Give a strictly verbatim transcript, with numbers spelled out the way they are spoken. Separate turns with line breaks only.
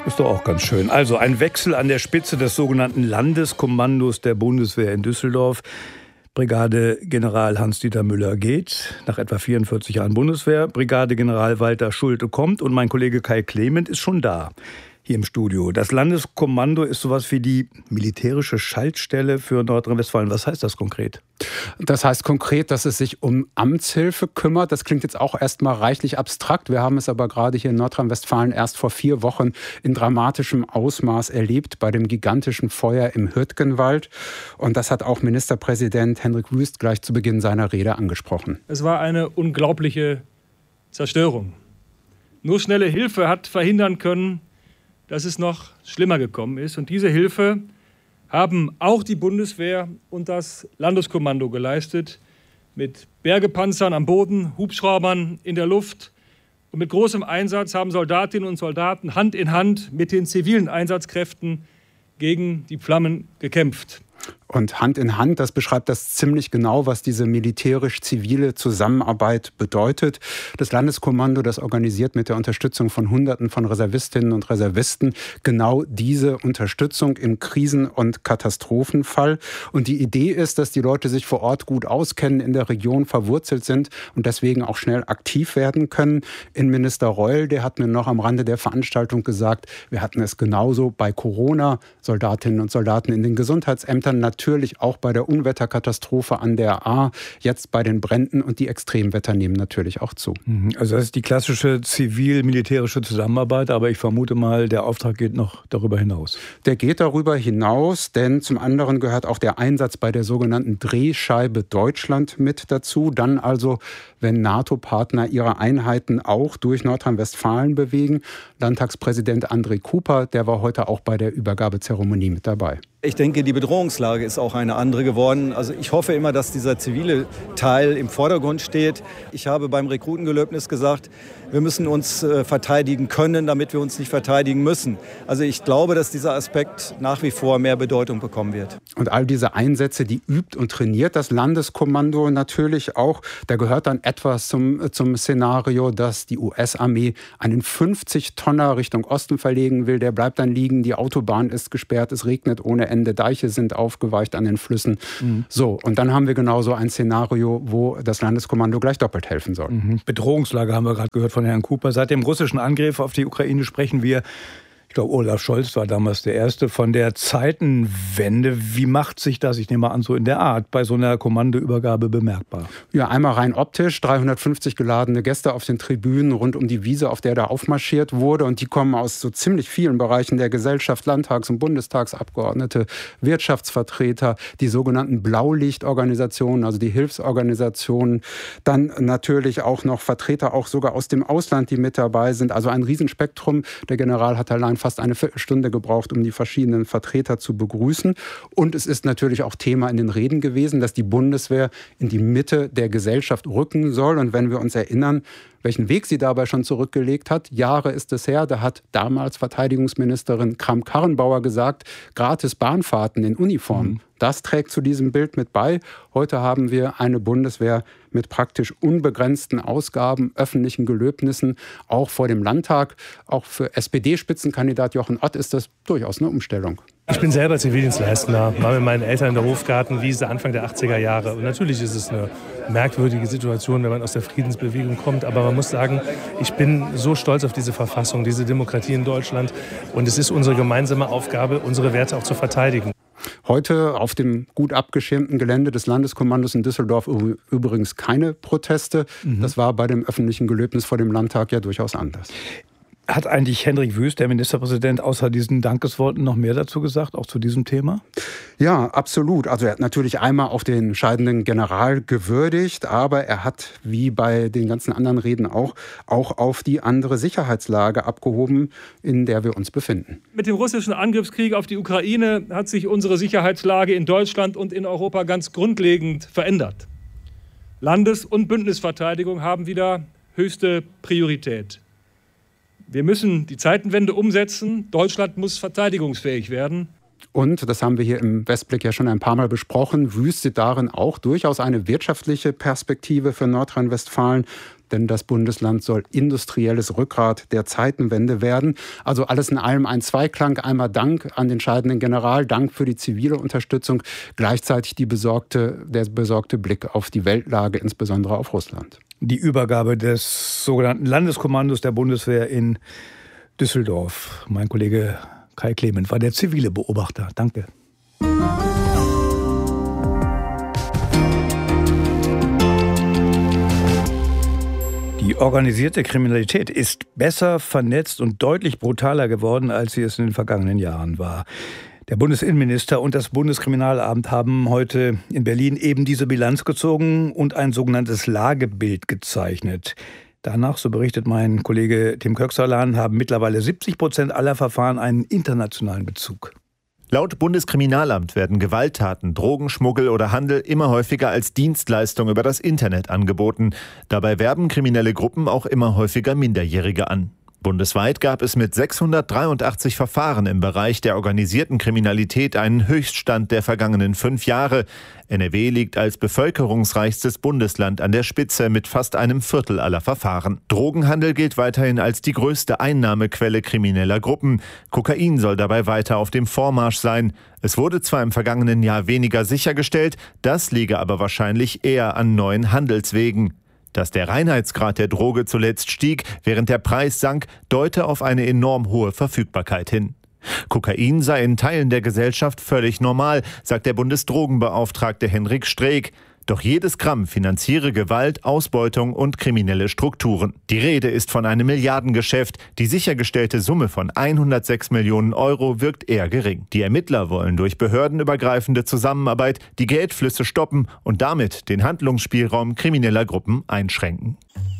Ist doch auch ganz schön. Also ein Wechsel an der Spitze des sogenannten Landeskommandos der Bundeswehr in Düsseldorf. Brigadegeneral Hans-Dieter Müller geht, nach etwa vierundvierzig Jahren Bundeswehr. Brigadegeneral Walter Schulte kommt und mein Kollege Kai Clement ist schon da, hier im Studio. Das Landeskommando ist sowas wie die militärische Schaltstelle für Nordrhein-Westfalen. Was heißt das konkret?
Das heißt konkret, dass es sich um Amtshilfe kümmert. Das klingt jetzt auch erstmal reichlich abstrakt. Wir haben es aber gerade hier in Nordrhein-Westfalen erst vor vier Wochen in dramatischem Ausmaß erlebt bei dem gigantischen Feuer im Hürtgenwald. Und das hat auch Ministerpräsident Hendrik Wüst gleich zu Beginn seiner Rede angesprochen.
Es war eine unglaubliche Zerstörung. Nur schnelle Hilfe hat verhindern können, dass es noch schlimmer gekommen ist. Und diese Hilfe haben auch die Bundeswehr und das Landeskommando geleistet. Mit Bergepanzern am Boden, Hubschraubern in der Luft. Und mit großem Einsatz haben Soldatinnen und Soldaten Hand in Hand mit den zivilen Einsatzkräften gegen die Flammen gekämpft.
Und Hand in Hand, das beschreibt das ziemlich genau, was diese militärisch-zivile Zusammenarbeit bedeutet. Das Landeskommando, das organisiert mit der Unterstützung von Hunderten von Reservistinnen und Reservisten genau diese Unterstützung im Krisen- und Katastrophenfall. Und die Idee ist, dass die Leute sich vor Ort gut auskennen, in der Region verwurzelt sind und deswegen auch schnell aktiv werden können. Innenminister Reul, der hat mir noch am Rande der Veranstaltung gesagt, wir hatten es genauso bei Corona, Soldatinnen und Soldaten in den Gesundheitsämtern, natürlich auch bei der Unwetterkatastrophe an der A, jetzt bei den Bränden und die Extremwetter nehmen natürlich auch zu.
Also das ist die klassische zivil-militärische Zusammenarbeit, aber ich vermute mal, der Auftrag geht noch darüber hinaus.
Der geht darüber hinaus, denn zum anderen gehört auch der Einsatz bei der sogenannten Drehscheibe Deutschland mit dazu. Dann also, wenn NATO-Partner ihre Einheiten auch durch Nordrhein-Westfalen bewegen. Landtagspräsident André Cooper, der war heute auch bei der Übergabezeremonie mit dabei.
Ich denke, die Bedrohungslage ist auch eine andere geworden. Also ich hoffe immer, dass dieser zivile Teil im Vordergrund steht. Ich habe beim Rekrutengelöbnis gesagt, wir müssen uns äh, verteidigen können, damit wir uns nicht verteidigen müssen. Also ich glaube, dass dieser Aspekt nach wie vor mehr Bedeutung bekommen wird.
Und all diese Einsätze, die übt und trainiert das Landeskommando natürlich auch. Da gehört dann etwas zum, zum Szenario, dass die U S-Armee einen fünfzig Tonner Richtung Osten verlegen will. Der bleibt dann liegen, die Autobahn ist gesperrt, es regnet ohne Ende, Deiche sind aufgeweicht an den Flüssen. Mhm. So, und dann haben wir genauso ein Szenario, wo das Landeskommando gleich doppelt helfen soll.
Mhm. Bedrohungslage haben wir gerade gehört von Herrn Cooper. Seit dem russischen Angriff auf die Ukraine sprechen wir, ich glaube, Olaf Scholz war damals der Erste, von der Zeitenwende. Wie macht sich das, ich nehme mal an, so in der Art, bei so einer Kommandoübergabe bemerkbar?
Ja, einmal rein optisch, dreihundertfünfzig geladene Gäste auf den Tribünen rund um die Wiese, auf der da aufmarschiert wurde. Und die kommen aus so ziemlich vielen Bereichen der Gesellschaft, Landtags- und Bundestagsabgeordnete, Wirtschaftsvertreter, die sogenannten Blaulichtorganisationen, also die Hilfsorganisationen. Dann natürlich auch noch Vertreter, auch sogar aus dem Ausland, die mit dabei sind. Also ein Riesenspektrum. Der General hat allein fast eine Viertelstunde gebraucht, um die verschiedenen Vertreter zu begrüßen. Und es ist natürlich auch Thema in den Reden gewesen, dass die Bundeswehr in die Mitte der Gesellschaft rücken soll. Und wenn wir uns erinnern, welchen Weg sie dabei schon zurückgelegt hat, Jahre ist es her, da hat damals Verteidigungsministerin Kramp-Karrenbauer gesagt, gratis Bahnfahrten in Uniform. Mhm. Das trägt zu diesem Bild mit bei. Heute haben wir eine Bundeswehr mit praktisch unbegrenzten Ausgaben, öffentlichen Gelöbnissen, auch vor dem Landtag. Auch für S P D-Spitzenkandidat Jochen Ott ist das durchaus eine Umstellung.
Ich bin selber Zivildienstleistender, war mit meinen Eltern in der Hofgartenwiese Anfang der achtziger Jahre. Und natürlich ist es eine merkwürdige Situation, wenn man aus der Friedensbewegung kommt. Aber man muss sagen, ich bin so stolz auf diese Verfassung, diese Demokratie in Deutschland. Und es ist unsere gemeinsame Aufgabe, unsere Werte auch zu verteidigen.
Heute auf dem gut abgeschirmten Gelände des Landeskommandos in Düsseldorf übrigens keine Proteste. Mhm. Das war bei dem öffentlichen Gelöbnis vor dem Landtag ja durchaus anders.
Hat eigentlich Hendrik Wüst, der Ministerpräsident, außer diesen Dankesworten noch mehr dazu gesagt, auch zu diesem Thema?
Ja, absolut. Also er hat natürlich einmal auch den scheidenden General gewürdigt, aber er hat, wie bei den ganzen anderen Reden auch, auch auf die andere Sicherheitslage abgehoben, in der wir uns befinden.
Mit dem russischen Angriffskrieg auf die Ukraine hat sich unsere Sicherheitslage in Deutschland und in Europa ganz grundlegend verändert. Landes- und Bündnisverteidigung haben wieder höchste Priorität. Wir müssen die Zeitenwende umsetzen. Deutschland muss verteidigungsfähig werden.
Und, das haben wir hier im Westblick ja schon ein paar Mal besprochen, wüsste darin auch durchaus eine wirtschaftliche Perspektive für Nordrhein-Westfalen. Denn das Bundesland soll industrielles Rückgrat der Zeitenwende werden. Also alles in allem ein Zweiklang. Einmal Dank an den scheidenden General, Dank für die zivile Unterstützung, gleichzeitig die besorgte, der besorgte Blick auf die Weltlage, insbesondere auf Russland.
Die Übergabe des sogenannten Landeskommandos der Bundeswehr in Düsseldorf. Mein Kollege Kai Clement war der zivile Beobachter. Danke. Die organisierte Kriminalität ist besser vernetzt und deutlich brutaler geworden, als sie es in den vergangenen Jahren war. Der Bundesinnenminister und das Bundeskriminalamt haben heute in Berlin eben diese Bilanz gezogen und ein sogenanntes Lagebild gezeichnet. Danach, so berichtet mein Kollege Tim Köxerlan, haben mittlerweile siebzig Prozent aller Verfahren einen internationalen Bezug.
Laut Bundeskriminalamt werden Gewalttaten, Drogenschmuggel oder Handel immer häufiger als Dienstleistung über das Internet angeboten. Dabei werben kriminelle Gruppen auch immer häufiger Minderjährige an. Bundesweit gab es mit sechshundertdreiundachtzig Verfahren im Bereich der organisierten Kriminalität einen Höchststand der vergangenen fünf Jahre. N R W liegt als bevölkerungsreichstes Bundesland an der Spitze mit fast einem Viertel aller Verfahren. Drogenhandel gilt weiterhin als die größte Einnahmequelle krimineller Gruppen. Kokain soll dabei weiter auf dem Vormarsch sein. Es wurde zwar im vergangenen Jahr weniger sichergestellt, das liege aber wahrscheinlich eher an neuen Handelswegen. Dass der Reinheitsgrad der Droge zuletzt stieg, während der Preis sank, deute auf eine enorm hohe Verfügbarkeit hin. Kokain sei in Teilen der Gesellschaft völlig normal, sagt der Bundesdrogenbeauftragte Henrik Streeck. Doch jedes Gramm finanziere Gewalt, Ausbeutung und kriminelle Strukturen. Die Rede ist von einem Milliardengeschäft. Die sichergestellte Summe von hundertsechs Millionen Euro wirkt eher gering. Die Ermittler wollen durch behördenübergreifende Zusammenarbeit die Geldflüsse stoppen und damit den Handlungsspielraum krimineller Gruppen einschränken.